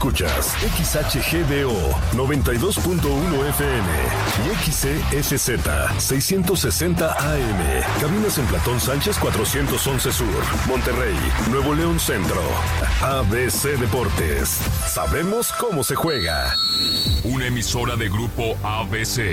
escuchas XHGDO 92.1 FM y XCSZ 660 AM. Cabinas en Platón Sánchez 411 Sur, Monterrey, Nuevo León Centro. ABC Deportes. Sabemos cómo se juega. Una emisora de Grupo ABC